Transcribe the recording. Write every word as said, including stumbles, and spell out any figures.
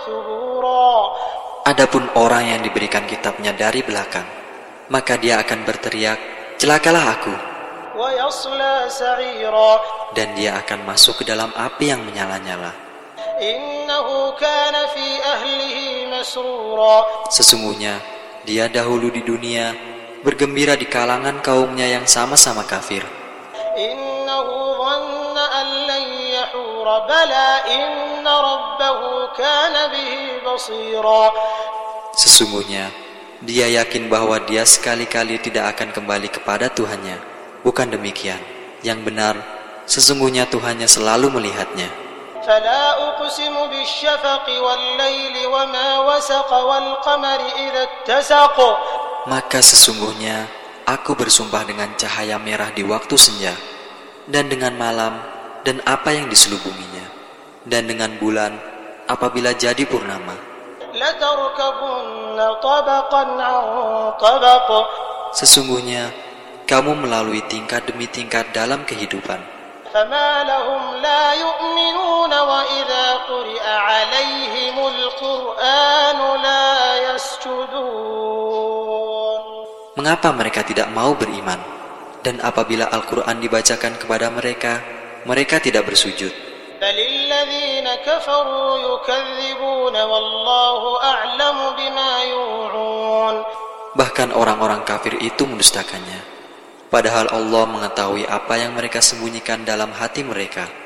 ثبورا. Adapun orang yang diberikan kitabnya dari belakang, maka dia akan berteriak, celakalah aku, ويصلى سعيرا. dan dia akan masuk ke dalam api yang menyala-nyala. إنه كان في أهله مسرورا. Sesungguhnya dia dahulu di dunia bergembira di kalangan kaumnya yang sama-sama kafir. إنه ظن أن لن يحور بلى إن ربه كان به بصيرا. Sesungguhnya dia yakin bahwa dia sekali-kali tidak akan kembali kepada Tuhannya. Bukan demikian. Yang benar, sesungguhnya Tuhannya selalu melihatnya. فلا أقسم بالشفق والليل وما وسق والقمر إذا اتسق. Maka sesungguhnya aku bersumpah dengan cahaya merah di waktu senja, dan dengan malam dan apa yang diselubunginya, dan dengan bulan apabila jadi purnama. لتركبن طبقا عن طبق. Sesungguhnya kamu melalui tingkat demi tingkat dalam kehidupan. فما لهم لا يؤمنون وإذا قرئ عليهم القرآن لا يسجدون. Mengapa mereka tidak mau beriman? Dan apabila Al-Quran dibacakan kepada mereka, mereka tidak bersujud. بل الذين كفروا يكذبون والله أعلم بما يوعون. Bahkan orang-orang kafir itu mendustakannya, padahal Allah mengetahui apa yang mereka sembunyikan dalam hati mereka.